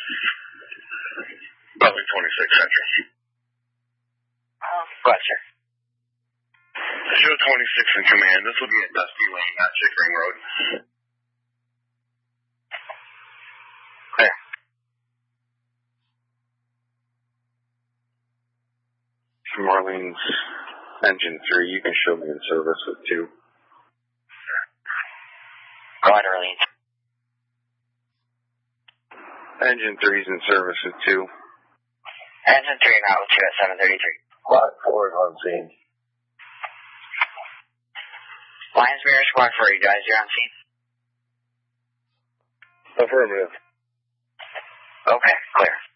Probably 26 Central. Go ahead, sir. Show 26 in command. This will be at Dusty Lane, not Chickering Road. Clear. From Orleans, engine 3, you can show me in service with 2. Go ahead, Orleans. Engine 3's in service with 2. Engine 3 now with 2 at 733. Squad 4 is on scene. Lions Mirror Squad 4, you guys, you're on scene? Affirmative. Okay, clear.